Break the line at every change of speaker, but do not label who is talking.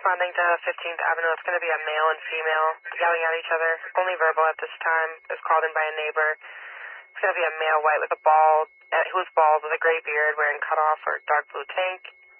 responding to 15th Avenue. It's going to be a male and female yelling at each other. Only verbal at this time. It was called in by a neighbor. It's going to be a male white with a bald, who's bald with a gray beard, wearing cutoff or dark blue tank.